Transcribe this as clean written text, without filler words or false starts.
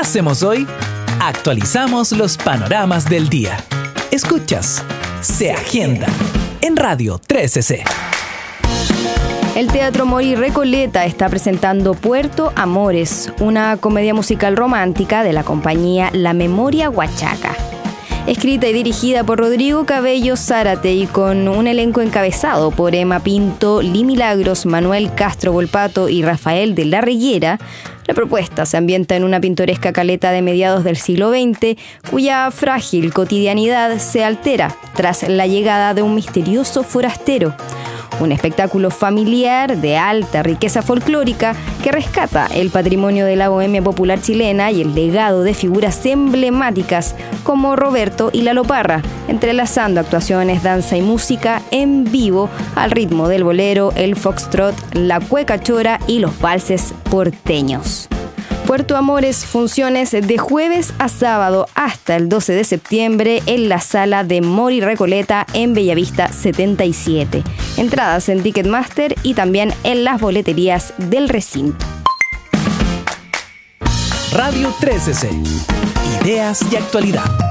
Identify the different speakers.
Speaker 1: hacemos hoy? Actualizamos los panoramas del día. Escuchas Se Agenda en Radio 13C.
Speaker 2: El Teatro Mori Recoleta está presentando Puerto Amores, una comedia musical romántica de la compañía La Memoria Huachaca. Escrita y dirigida por Rodrigo Cabello Zárate y con un elenco encabezado por Emma Pinto, Lee Milagros, Manuel Castro Volpato y Rafael de la Reguera, la propuesta se ambienta en una pintoresca caleta de mediados del siglo XX, cuya frágil cotidianidad se altera tras la llegada de un misterioso forastero. Un espectáculo familiar de alta riqueza folclórica que rescata el patrimonio de la bohemia popular chilena y el legado de figuras emblemáticas como Roberto y Lalo Parra, entrelazando actuaciones, danza y música en vivo al ritmo del bolero, el foxtrot, la cueca chora y los valses porteños. Puerto Amores, funciones de jueves a sábado hasta el 12 de septiembre en la sala de Mori Recoleta en Bellavista 77. Entradas en Ticketmaster y también en las boleterías del recinto.
Speaker 1: Radio 13C. Ideas y actualidad.